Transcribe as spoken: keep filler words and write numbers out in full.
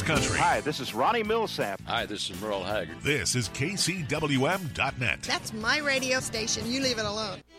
Country. Hi, this is Ronnie Millsap. Hi, this is Merle Haggard. This is K C W M dot net. That's my radio station. You leave it alone.